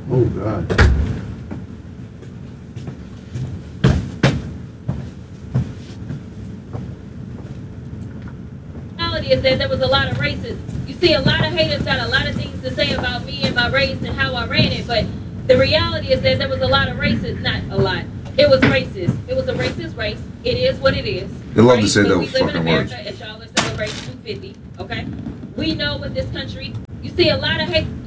Oh, God. Reality is that there was a lot of racists. You see, a lot of haters got a lot of things to say about me and my race and how I ran it, but the reality is that there was a lot of racists. Not a lot. It was racist. It was a racist race. It is what it is. They love right? to say But that we was live in fucking America, words. and y'all are celebrating 250. Okay, we know what this country. You see, a lot of hate.